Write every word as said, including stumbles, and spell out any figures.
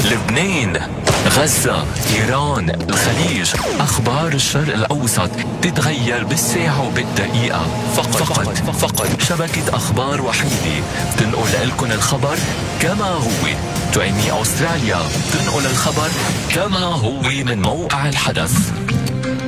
لبنان، غزة، إيران، الخليج. أخبار الشرق الأوسط تتغير بالساعة وبالدقيقة. فقط فقط, فقط شبكة أخبار وحيدة تنقل لكم الخبر كما هو. تو إم إي أستراليا تنقل الخبر كما هو من موقع الحدث.